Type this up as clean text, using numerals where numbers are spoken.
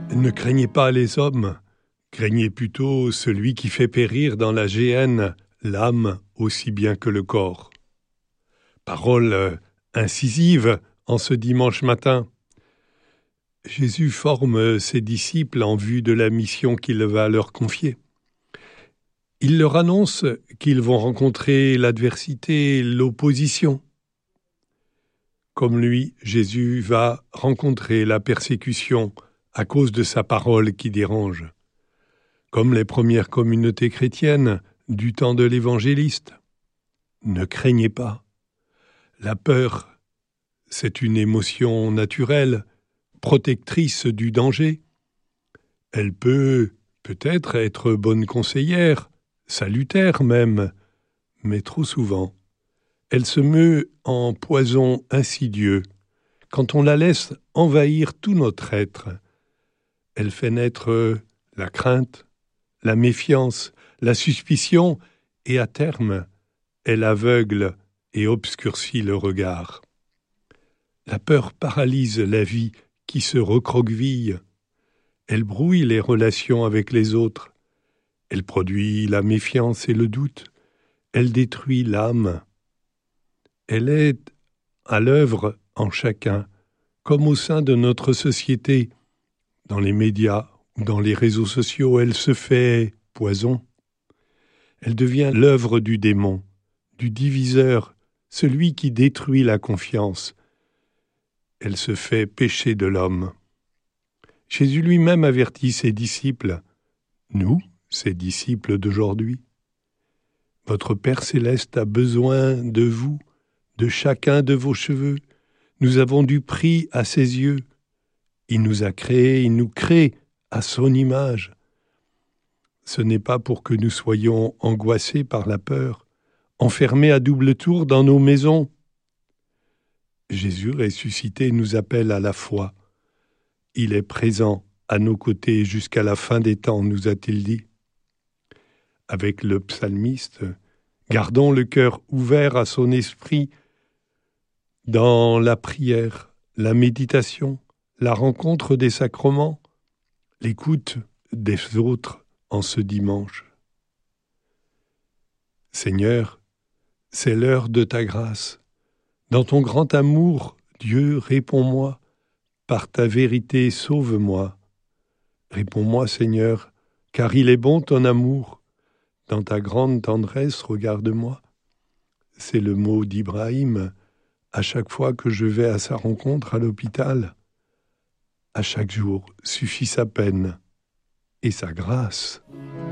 Ne craignez pas les hommes, craignez plutôt celui qui fait périr dans la géhenne l'âme aussi bien que le corps. Parole incisive en ce dimanche matin. Jésus forme ses disciples en vue de la mission qu'il va leur confier. Il leur annonce qu'ils vont rencontrer l'adversité, l'opposition. Comme lui, Jésus va rencontrer la persécution à cause de sa parole qui dérange. Comme les premières communautés chrétiennes du temps de l'évangéliste. Ne craignez pas. La peur, c'est une émotion naturelle, protectrice du danger. Elle peut-être être bonne conseillère, salutaire même, mais trop souvent, elle se meut en poison insidieux quand on la laisse envahir tout notre être. Elle fait naître la crainte, la méfiance, la suspicion et à terme, elle aveugle et obscurcit le regard. La peur paralyse la vie qui se recroqueville. Elle brouille les relations avec les autres. Elle produit la méfiance et le doute. Elle détruit l'âme. Elle est à l'œuvre en chacun, comme au sein de notre société. Dans les médias ou dans les réseaux sociaux, elle se fait poison. Elle devient l'œuvre du démon, du diviseur, celui qui détruit la confiance. Elle se fait péché de l'homme. Jésus lui-même avertit ses disciples, nous, ses disciples d'aujourd'hui. Votre Père céleste a besoin de vous, de chacun de vos cheveux. Nous avons du prix à ses yeux. Il nous a créés, il nous crée à son image. Ce n'est pas pour que nous soyons angoissés par la peur, enfermés à double tour dans nos maisons. Jésus ressuscité nous appelle à la foi. Il est présent à nos côtés jusqu'à la fin des temps, nous a-t-il dit. Avec le psalmiste, gardons le cœur ouvert à son esprit dans la prière, la méditation, la rencontre des sacrements, l'écoute des autres en ce dimanche. Seigneur, c'est l'heure de ta grâce. Dans ton grand amour, Dieu, réponds-moi. Par ta vérité, sauve-moi. Réponds-moi, Seigneur, car il est bon ton amour. Dans ta grande tendresse, regarde-moi. C'est le mot d'Ibrahim à chaque fois que je vais à sa rencontre à l'hôpital. À chaque jour suffit sa peine et sa grâce.